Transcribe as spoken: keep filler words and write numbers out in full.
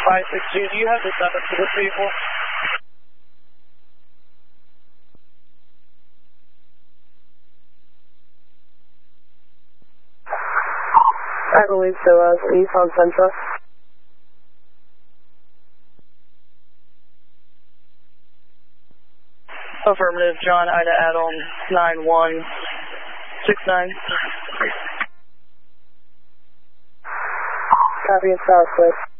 five six two, do you have the seven for this vehicle? I believe so, uh, East on Central. Affirmative, John, Ida Adam, nine one six nine. Copy of Southwest.